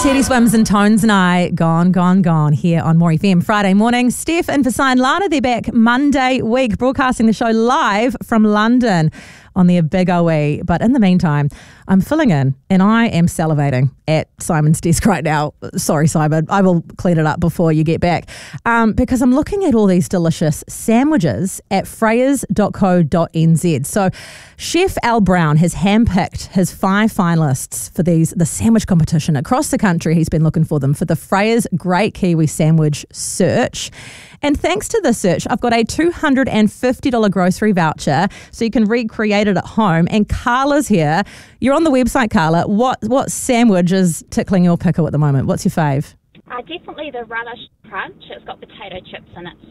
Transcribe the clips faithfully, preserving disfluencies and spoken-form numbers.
Teddy Swims and Tones and I, gone, gone, gone here on More F M. Friday morning, Steph and Fasai and Lana, they're back Monday week, broadcasting the show live from London on their big O E. But in the meantime, I'm filling in and I am salivating at Simon's desk right now. Sorry, Simon, I will clean it up before you get back. Um, because I'm looking at all these delicious sandwiches at freyers dot co dot n z. So Chef Al Brown has handpicked his five finalists for these the sandwich competition across the country. He's been looking for them for the Freyers Great Kiwi Sandwich Search. And thanks to this search, I've got a two hundred fifty dollars grocery voucher so you can recreate it at home. And Carla's here. You're on the website, Carla. What what sandwich is tickling your pickle at the moment? What's your fave? Uh, definitely the Relish Crunch. It's got potato chips in it.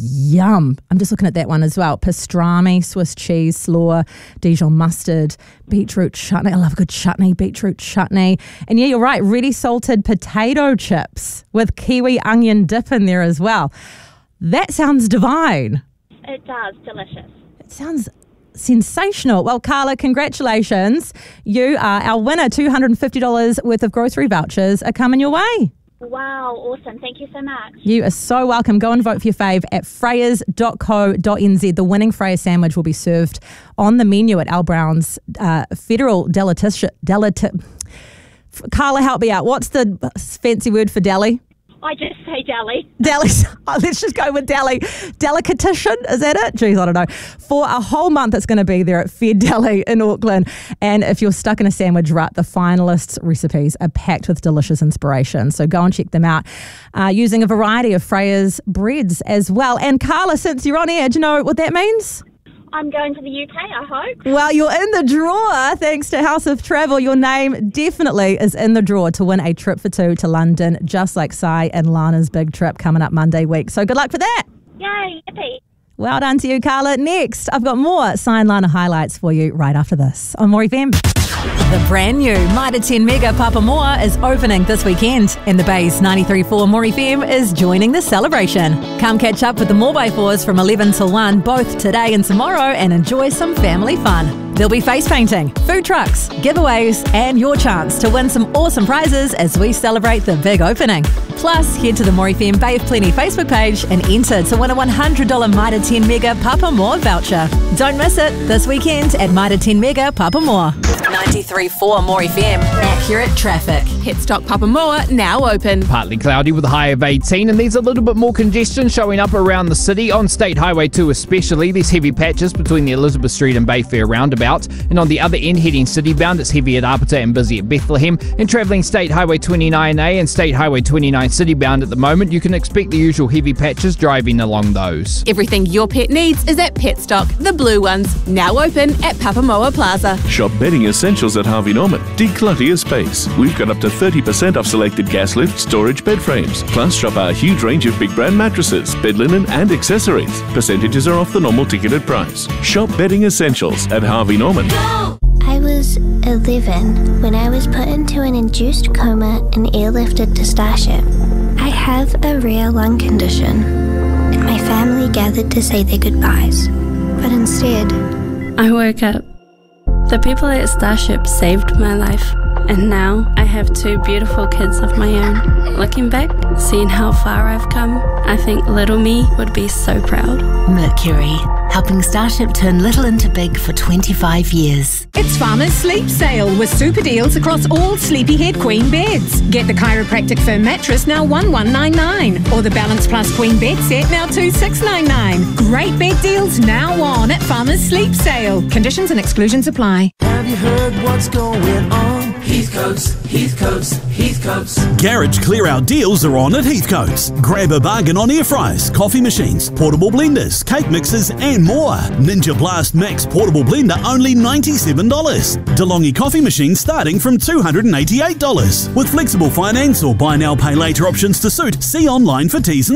Yum. I'm just looking at that one as well. Pastrami, Swiss cheese, slaw, Dijon mustard, beetroot chutney. I love a good chutney, beetroot chutney. And yeah, you're right, ready salted potato chips with kiwi onion dip in there as well. That sounds divine. It does. Delicious. It sounds sensational. Well, Carla, congratulations. You are our winner. two hundred fifty dollars worth of grocery vouchers are coming your way. Wow, awesome. Thank you so much. You are so welcome. Go and vote for your fave at freyers dot co dot n z. The winning Freyers sandwich will be served on the menu at Al Brown's uh, Federal Delicacy. Delita- Carla, help me out. What's the fancy word for deli? I just say deli. Deli. Oh, let's just go with deli. Delicatessen, is that it? Jeez, I don't know. For a whole month, it's going to be there at Fed Deli in Auckland. And if you're stuck in a sandwich rut, the finalists' recipes are packed with delicious inspiration. So go and check them out uh, using a variety of Freyers breads as well. And Carla, since you're on air, do you know what that means? I'm going to the U K, I hope. Well, you're in the draw thanks to House of Travel. Your name definitely is in the draw to win a trip for two to London, just like Sai and Lana's big trip coming up Monday week. So good luck for that. Yay, yippee. Well done to you, Carla. Next, I've got more Sai and Lana highlights for you right after this on More F M. The brand new Mitre ten Mega Papamoa is opening this weekend, and the Bay's ninety-three point four More F M is joining the celebration. Come catch up with the More by fours from eleven till one, both today and tomorrow, and enjoy some family fun. There'll be face painting, food trucks, giveaways, and your chance to win some awesome prizes as we celebrate the big opening. Plus, head to the More F M Bay of Plenty Facebook page and enter to win a one hundred dollars Mitre ten Mega Papamoa voucher. Don't miss it this weekend at Mitre ten Mega Papamoa. ninety-three point four More F M. Accurate traffic. Petstock Papamoa now open. Partly cloudy with a high of eighteen, and there's a little bit more congestion showing up around the city. On State Highway two especially, there's heavy patches between the Elizabeth Street and Bayfair roundabout. And on the other end, heading city-bound, it's heavy at Apata and busy at Bethlehem. And travelling State Highway twenty-nine A and State Highway twenty-nine city-bound at the moment, you can expect the usual heavy patches driving along those. Everything your pet needs is at Petstock. The blue ones, now open at Papamoa Plaza. Shop bedding essentials at Harvey Norman. Declutter your space. We've got up to thirty percent off selected gas lift storage bed frames. Plus, shop our huge range of big brand mattresses, bed linen and accessories. Percentages are off the normal ticketed price. Shop bedding essentials at Harvey Norman. I was eleven when I was put into an induced coma and airlifted to Starship. I have a rare lung condition, and my family gathered to say their goodbyes. But instead, I woke up. The people at Starship saved my life, and now I have two beautiful kids of my own. Looking back, seeing how far I've come, I think little me would be so proud. Mercury, helping Starship turn little into big for twenty-five years. It's Farmer's Sleep Sale with super deals across all Sleepyhead Queen beds. Get the chiropractic firm mattress now one thousand one hundred ninety-nine dollars or the Balance Plus Queen bed set now two thousand six hundred ninety-nine dollars. Great bed deals now on at Farmer's Sleep Sale. Conditions and exclusions apply. Have you heard what's going on? Heathcoats, Heathcoats, Heathcoats. Garage clear-out deals are on at Heathcoats. Grab a bargain on air fryers, coffee machines, portable blenders, cake mixers and more. Ninja Blast Max portable blender only ninety-seven dollars. DeLonghi coffee machine starting from two hundred eighty-eight dollars. With flexible finance or buy now pay later options to suit, see online for T's and